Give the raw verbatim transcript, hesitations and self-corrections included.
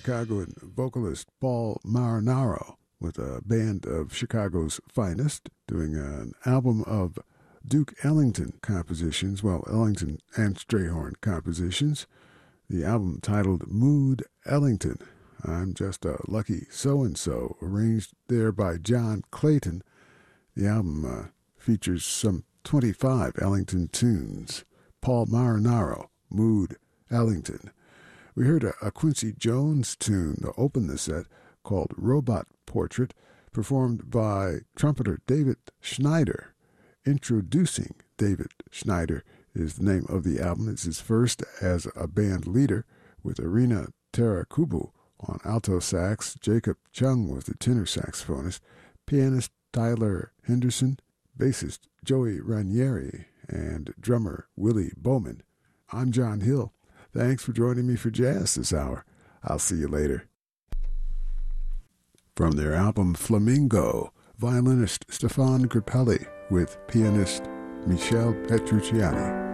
Chicagoan vocalist Paul Marinaro with a band of Chicago's finest doing an album of Duke Ellington compositions, well, Ellington and Strayhorn compositions. The album titled Mood Ellington. I'm Just a Lucky So-and-So, arranged there by John Clayton. The album uh, features some twenty-five Ellington tunes. Paul Marinaro, Mood Ellington. We heard a, a Quincy Jones tune to open the set called Robot Portrait, performed by trumpeter David Schneider. Introducing David Schneider is the name of the album. It's his first as a band leader, with Irina Tarakubu on alto sax, Jacob Chung was the tenor saxophonist, pianist Tyler Henderson, bassist Joey Ranieri, and drummer Willie Bowman. I'm John Hill. Thanks for joining me for jazz this hour. I'll see you later. From their album Flamingo, violinist Stefan Grappelli with pianist Michel Petrucciani.